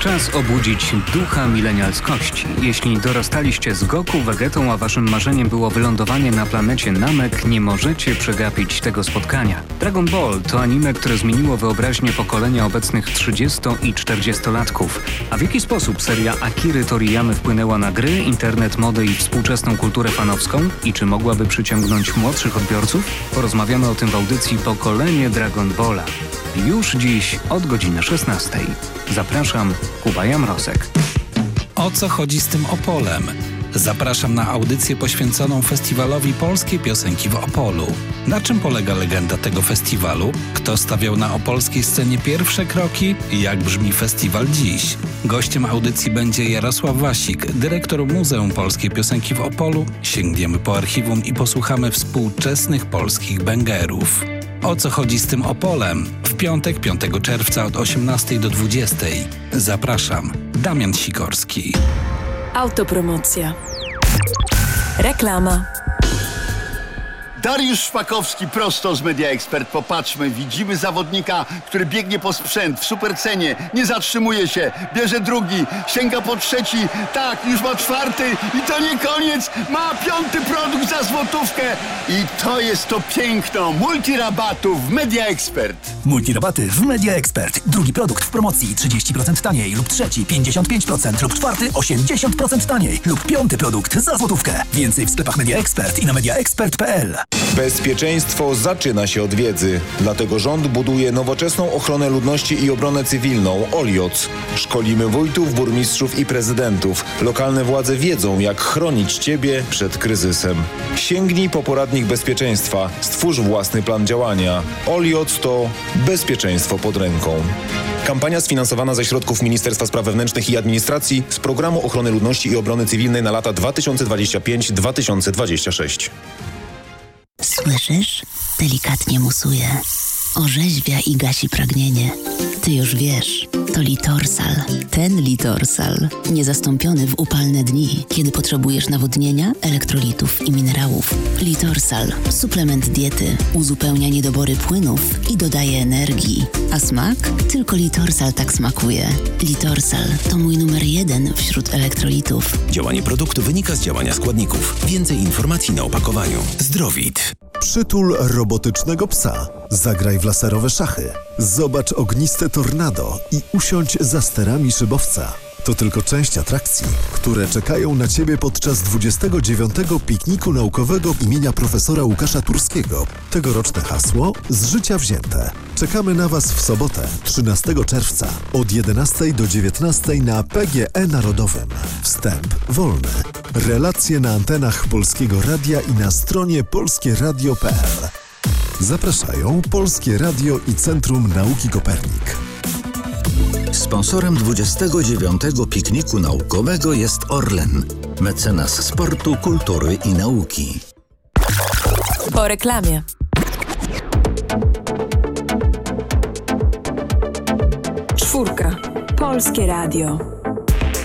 Czas obudzić ducha milenialskości. Jeśli dorastaliście z Goku, Vegetą, a waszym marzeniem było wylądowanie na planecie Namek, nie możecie przegapić tego spotkania. Dragon Ball to anime, które zmieniło wyobraźnię pokolenia obecnych 30- i 40-latków. A w jaki sposób seria Akiry Toriyamy wpłynęła na gry, internet, modę i współczesną kulturę fanowską? I czy mogłaby przyciągnąć młodszych odbiorców? Porozmawiamy o tym w audycji Pokolenie Dragon Balla. Już dziś od godziny 16. Zapraszam, Kuba Jamrosek. O co chodzi z tym Opolem? Zapraszam na audycję poświęconą festiwalowi polskiej piosenki w Opolu. Na czym polega legenda tego festiwalu? Kto stawiał na opolskiej scenie pierwsze kroki? I jak brzmi festiwal dziś? Gościem audycji będzie Jarosław Wasik, dyrektor Muzeum Polskiej Piosenki w Opolu. Sięgniemy po archiwum i posłuchamy współczesnych polskich bęgerów. O co chodzi z tym Opolem? W piątek, 5 czerwca od 18 do 20. Zapraszam, Damian Sikorski. Autopromocja. Reklama. Dariusz Szpakowski prosto z Media Expert. Popatrzmy, widzimy zawodnika, który biegnie po sprzęt w supercenie, nie zatrzymuje się, bierze drugi, sięga po trzeci, tak, już ma czwarty i to nie koniec, ma piąty produkt za złotówkę i to jest to piękno multirabatów w Media Expert. Multirabaty w Media Expert. Drugi produkt w promocji 30% taniej lub trzeci 55% lub czwarty 80% taniej lub piąty produkt za złotówkę. Więcej w sklepach Media Expert i na mediaexpert.pl. Bezpieczeństwo zaczyna się od wiedzy. Dlatego rząd buduje nowoczesną ochronę ludności i obronę cywilną OLIOC. Szkolimy wójtów, burmistrzów i prezydentów. Lokalne władze wiedzą, jak chronić Ciebie przed kryzysem. Sięgnij po poradnik bezpieczeństwa. Stwórz własny plan działania. OLIOC to bezpieczeństwo pod ręką. Kampania sfinansowana ze środków Ministerstwa Spraw Wewnętrznych i Administracji z Programu Ochrony Ludności i Obrony Cywilnej na lata 2025-2026. Słyszysz? Delikatnie musuje. Orzeźwia i gasi pragnienie. Ty już wiesz, to Litorsal. Ten Litorsal. Niezastąpiony w upalne dni, kiedy potrzebujesz nawodnienia, elektrolitów i minerałów. Litorsal. Suplement diety. Uzupełnia niedobory płynów i dodaje energii. A smak? Tylko Litorsal tak smakuje. Litorsal to mój numer 1 wśród elektrolitów. Działanie produktu wynika z działania składników. Więcej informacji na opakowaniu. Zdrowit. Przytul robotycznego psa. Zagraj w laserowe szachy. Zobacz ogniste tornado i usiądź za sterami szybowca. To tylko część atrakcji, które czekają na Ciebie podczas 29. pikniku naukowego imienia profesora Łukasza Turskiego. Tegoroczne hasło z życia wzięte. Czekamy na Was w sobotę, 13 czerwca od 11 do 19 na PGE Narodowym. Wstęp wolny. Relacje na antenach Polskiego Radia i na stronie polskieradio.pl. Zapraszają Polskie Radio i Centrum Nauki Kopernik. Sponsorem 29. pikniku naukowego jest Orlen, mecenas sportu, kultury i nauki. Po reklamie. Czwórka. Polskie Radio.